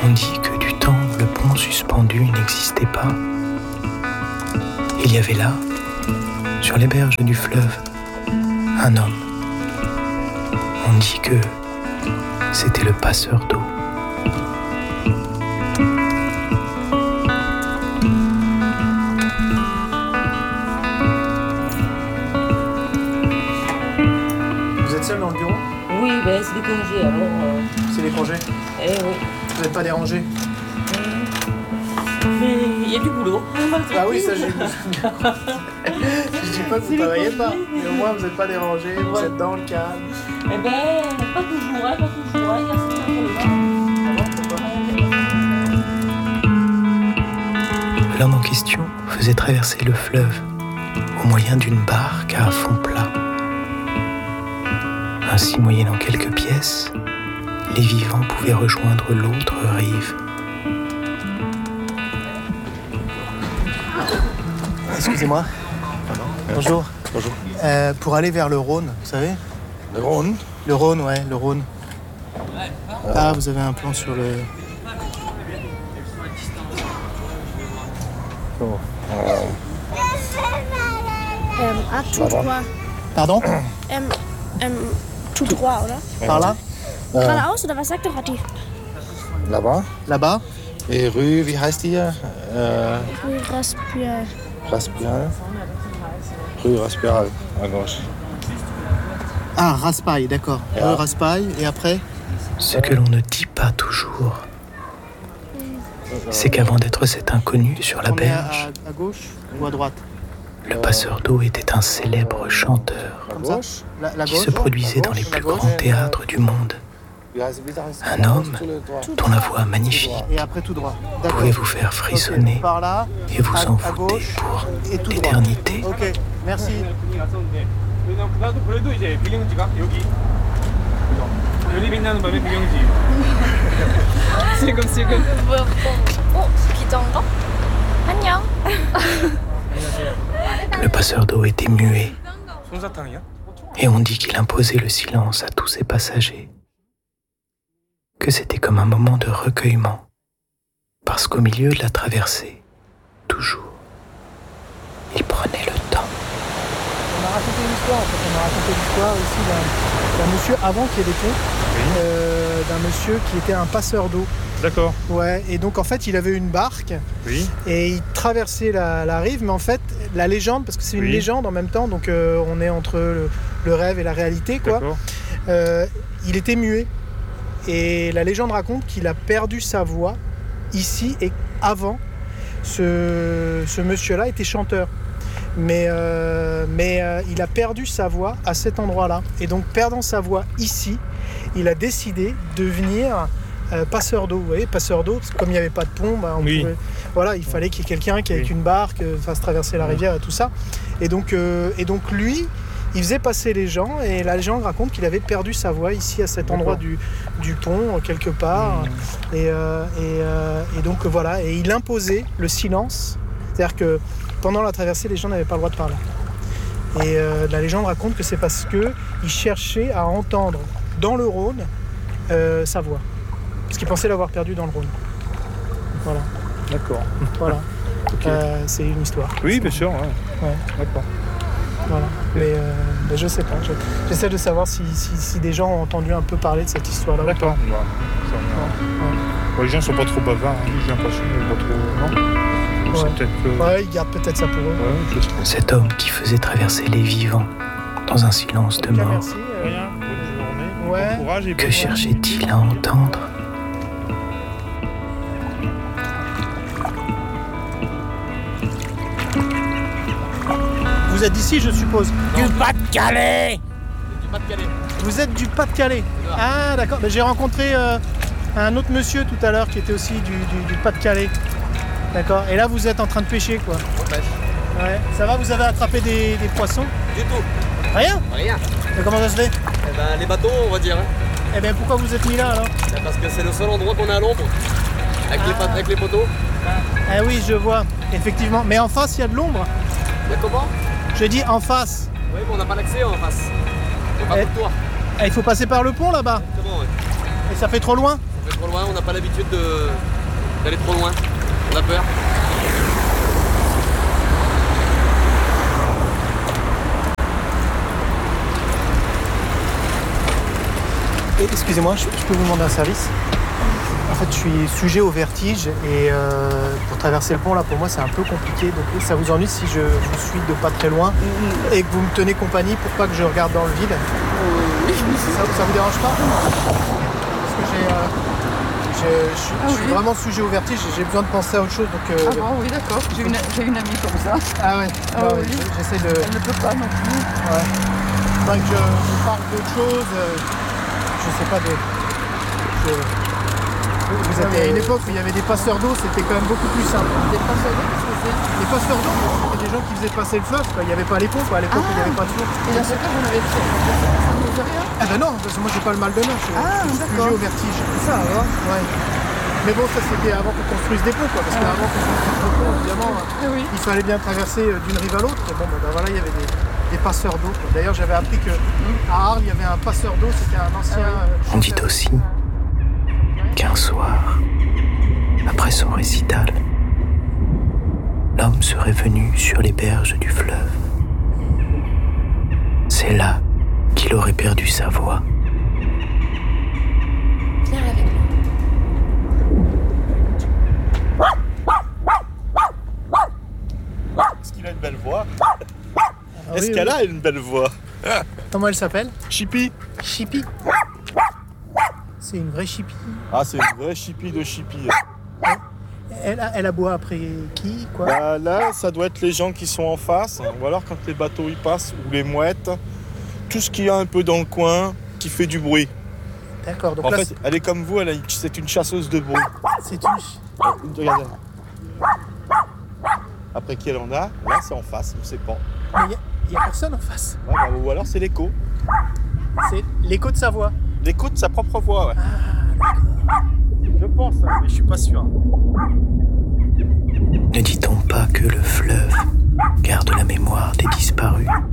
On dit que du temps où le pont suspendu n'existait pas, il y avait là, sur les berges du fleuve, un homme. On dit que c'était le passeur d'eau. Vous êtes seul dans le bureau ? Oui, ben c'est des congés alors. C'est les congés ? Eh oui. Vous n'êtes pas dérangé ? Mais il y a du boulot. Ah oui, ça j'ai vu. Je dis pas que vous ne travaillez pas, mais au moins vous n'êtes pas dérangé, vous êtes dans le calme. Eh ben, pas toujours, hein, pas toujours. Il y a certains problèmes. L'homme en question faisait traverser le fleuve au moyen d'une barque à fond plat. Ainsi, moyennant quelques pièces, les vivants pouvaient rejoindre l'autre rive. Excusez-moi. Bonjour. Bonjour. Pour aller vers le Rhône, vous savez ? Le Rhône ? Le Rhône, ouais, le Rhône. Ah, vous avez un plan sur le... Oh. Tout droit. Pardon ? Tout droit, oder? Par là ? Geradeaus oder was sagt der Rotti? Là-bas. Là-bas ? Et rue, wie heißt die hier? Rue Raspial. Raspial. Rue Raspial, à gauche. Ah, Raspail, d'accord. Rue Raspail, et après ? Ce que l'on ne dit pas toujours, c'est qu'avant d'être cet inconnu sur la On est berge, à gauche ou à droite ? le passeur d'eau était un célèbre chanteur Comme ça ? La qui gauche ? se produisait dans les plus grands théâtres du monde. Un homme dont la voix magnifique Et après tout droit. D'accord. pouvait vous faire frissonner Ok, par là, et vous à envoûter gauche, pour et tout droit. l'éternité. Ok, merci. 그래도 이제 배경지가 여기 여기 빛나는 밤의 배경지. 슬금슬금. 기정거? 안녕. Le passeur d'eau était muet 솜사탕이야? et on dit qu'il imposait le silence à tous ses passagers. Que c'était comme un moment de recueillement, parce qu'au milieu de la traversée, toujours, il prenait le temps. On a raconté une histoire, en fait. On a raconté l'histoire aussi d'un monsieur avant qu'il y ait des ponts, d'un monsieur qui était un passeur d'eau. D'accord. Ouais, et donc en fait il avait une barque Oui. et il traversait la rive, mais en fait la légende, parce que c'est une légende en même temps, donc on est entre le rêve et la réalité, quoi. D'accord. Il était muet et la légende raconte qu'il a perdu sa voix ici, et avant ce monsieur-là était chanteur. Mais il a perdu sa voix à cet endroit-là, et donc perdant sa voix ici, il a décidé de venir passeur d'eau. Vous voyez, passeur d'eau, parce que comme il n'y avait pas de pont, voilà, il fallait qu'il y ait quelqu'un qui avec une barque fasse traverser la rivière et tout ça. Et donc lui, il faisait passer les gens, et la légende raconte qu'il avait perdu sa voix ici à cet endroit du pont quelque part. Et donc voilà, et il imposait le silence, c'est-à-dire que pendant la traversée, les gens n'avaient pas le droit de parler. Et la légende raconte que c'est parce qu'il cherchait à entendre dans le Rhône sa voix. Parce qu'il pensait l'avoir perdue dans le Rhône. Voilà. D'accord. Voilà. Okay. C'est une histoire. Oui, bien sûr. Ouais. D'accord. Voilà. Mais je sais pas. J'essaie de savoir si des gens ont entendu un peu parler de cette histoire-là. D'accord. Les gens sont pas trop bavards. J'ai l'impression qu'ils sont pas trop. Non. Ouais. C'est peut-être. Ouais, ils gardent peut-être ça pour eux. Ouais, Cet homme qui faisait traverser les vivants dans un silence de mort. Merci. Rien. Bonne journée. Ouais. Bon courage et Que cherchait-il à entendre ? Vous êtes d'ici, je suppose. Du Pas-de-Calais. Vous êtes du Pas-de-Calais. Ah, d'accord. J'ai rencontré un autre monsieur tout à l'heure qui était aussi du Pas-de-Calais. D'accord. Et là, vous êtes en train de pêcher, quoi. Ouais. Ça va, vous avez attrapé des poissons ? Du tout. Rien ? Rien. Mais comment ça se fait ? Eh ben, les bateaux, on va dire. Eh bien, pourquoi vous êtes mis là, alors ? Parce que c'est le seul endroit qu'on a à l'ombre. Avec les poteaux. Ah oui, je vois. Effectivement. Mais en face, il y a de l'ombre. Il y a comment ? Je dis en face. Oui, mais on n'a pas l'accès en face. Il n'y a pas de toit. Il faut passer par le pont, là-bas. Exactement, ouais. Et ça fait trop loin ? Ça On est trop loin, on n'a pas l'habitude d'aller trop loin. On a peur. Et excusez-moi, je peux vous demander un service? En fait, je suis sujet au vertige et pour traverser le pont, là, pour moi, c'est un peu compliqué. Donc, ça vous ennuie si je vous suis de pas très loin et que vous me tenez compagnie pour pas que je regarde dans le vide? Oui. Ça vous dérange pas? Parce que je suis vraiment sujet au vertige et j'ai besoin de penser à autre chose. Donc, Ah bon, oui, d'accord. J'ai une amie comme ça. Ah ouais, Ah oui. j'essaie de... Elle ne peut pas non plus. Ouais. Faudrait que je parle d'autre chose. Je sais pas Vous êtes à une époque où il y avait des passeurs d'eau, c'était quand même beaucoup plus simple. Des passeurs d'eau, qu'est-ce que c'est? Les passeurs d'eau, c'était des gens qui faisaient passer le fleuve, quoi. Il n'y avait pas les pompes, à l'époque il n'y avait pas de fleuve. Et dans ce cas, vous n'avez ça ne vous fait rien? Ah ben non, parce que moi j'ai pas le mal de mer, je suis sujet au vertige. Ça alors? Ouais. Mais bon, ça c'était avant qu'on construise des ponts, quoi. Parce qu'avant qu'on construise des ponts, évidemment, il fallait bien traverser d'une rive à l'autre. Et bon, ben voilà, il y avait des passeurs d'eau, quoi. D'ailleurs, j'avais appris qu'à Arles, il y avait un passeur d'eau, c'était un ancien... On dit aussi qu'un soir, après son récital, l'homme serait venu sur les berges du fleuve. C'est là qu'il aurait perdu sa voix. Viens avec moi. Est-ce qu'il a une belle voix? Ah, Est-ce oui, qu'elle oui. a une belle voix? Comment elle s'appelle? Chippy. Chippy. C'est une vraie Chippy. Ah, c'est une vraie Chippy de Chippy. Elle aboie après qui, quoi? Bah, là, ça doit être les gens qui sont en face, ou alors quand les bateaux y passent, ou les mouettes, tout ce qu'il y a un peu dans le coin qui fait du bruit. D'accord, donc En là, fait, elle est comme vous, c'est une chasseuse de bruit. c'est une... Regardez. Après qui elle en a, là c'est en face, on ne sait pas. Mais il n'y a personne en face. Ouais, bah, ou alors c'est l'écho. C'est l'écho de sa voix. L'écho de sa propre voix, ouais. Ah, Je pense, hein, mais je suis pas sûr. Ne dit-on pas que le fleuve garde la mémoire des disparus?